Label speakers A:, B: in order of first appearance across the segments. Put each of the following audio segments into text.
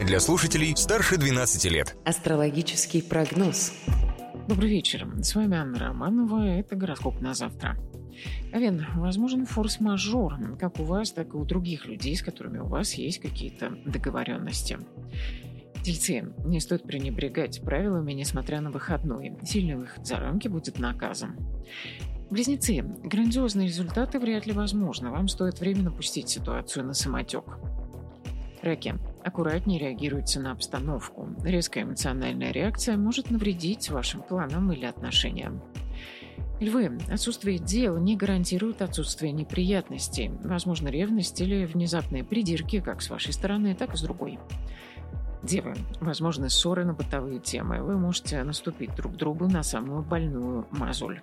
A: Для слушателей старше 12 лет.
B: Астрологический прогноз.
C: Добрый вечер. С вами Анна Романова. Это гороскоп на завтра. Овен, возможен форс-мажор, как у вас, так и у других людей, с которыми у вас есть какие-то договоренности. Тельцы, не стоит пренебрегать правилами, несмотря на выходной. Сильный выход за рамки будет наказом. Близнецы, грандиозные результаты вряд ли возможны. Вам стоит временно пустить ситуацию на самотек. Раки, аккуратнее реагируйте на обстановку. Резкая эмоциональная реакция может навредить вашим планам или отношениям. Львы, отсутствие дел не гарантирует отсутствие неприятностей. Возможно, ревность или внезапные придирки как с вашей стороны, так и с другой. Девы, возможны ссоры на бытовые темы. Вы можете наступить друг другу на самую больную мозоль.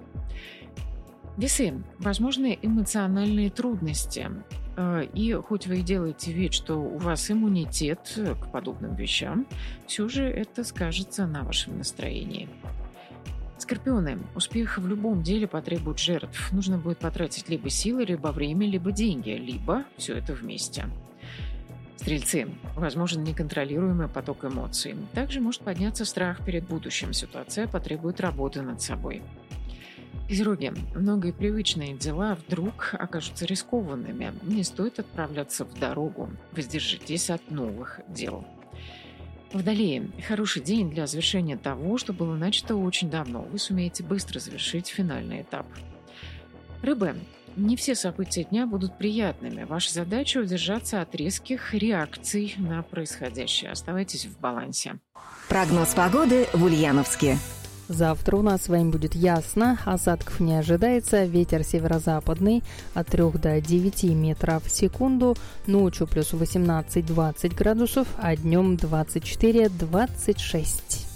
C: Весы, возможны эмоциональные трудности. И хоть вы и делаете вид, что у вас иммунитет к подобным вещам, все же это скажется на вашем настроении. Скорпионы, успех в любом деле потребует жертв. Нужно будет потратить либо силы, либо время, либо деньги, либо все это вместе. Стрельцы, возможен неконтролируемый поток эмоций. Также может подняться страх перед будущим. Ситуация потребует работы над собой. Козероги, многие привычные дела вдруг окажутся рискованными. Не стоит отправляться в дорогу. Воздержитесь от новых дел. Водолеи, хороший день для завершения того, что было начато очень давно. Вы сумеете быстро завершить финальный этап. Рыбы, не все события дня будут приятными. Ваша задача – удержаться от резких реакций на происходящее. Оставайтесь в балансе.
D: Прогноз погоды в Ульяновске.
E: Завтра у нас с вами будет ясно, осадков не ожидается, ветер северо-западный от 3 до 9 метров в секунду, ночью плюс 18-20 градусов, а днем 24-26.